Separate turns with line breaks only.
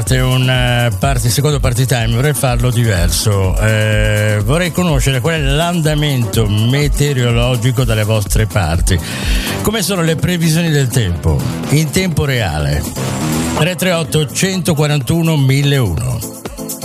secondo party time, vorrei farlo diverso. Vorrei conoscere qual è l'andamento meteorologico dalle vostre parti. Come sono le previsioni del tempo in tempo reale? 338 141 1001.